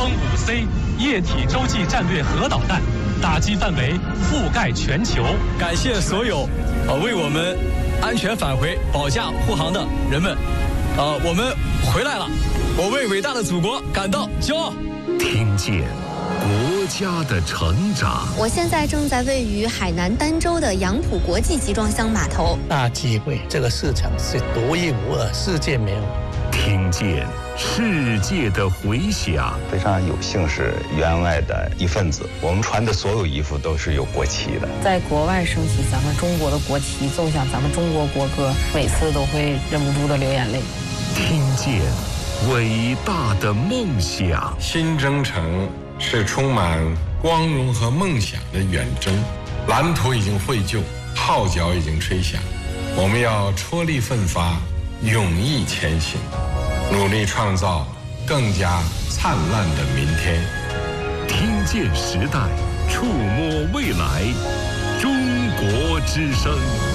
风5C 液体洲际战略核导弹，打击范围覆盖全球。 感谢所有为我们安全返回、保驾护航的人们。我们回来了，我为伟大的祖国感到骄傲。 听见国家的成长。 我现在正在位于海南儋州的杨浦国际集装箱码头。 大机会，这个市场是独一无二，世界没有。 听见世界的回响。 非常有幸是员外的一份子，我们穿的所有衣服都是有国旗的。 在国外升起咱们中国的国旗，奏响咱们中国国歌，每次都会忍不住的流眼泪。 听见伟大的梦想。 新征程是充满光荣和梦想的远征，蓝图已经绘就，号角已经吹响，我们要踔厉奋发，勇毅前行，努力创造更加灿烂的明天。 听见时代，触摸未来，中国之声。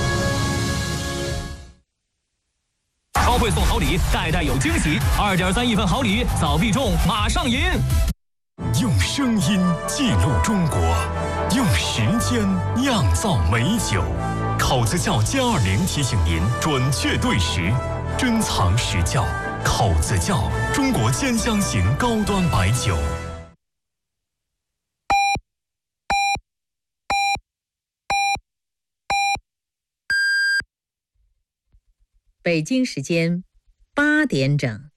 超会送好礼，代代有惊喜，2.3亿份好礼，早必中，马上赢！ 用声音记录中国，用时间酿造美酒。口子窖+20提醒您准确对时，珍藏实窖。口子窖，中国兼香型高端白酒。 北京时间8点整。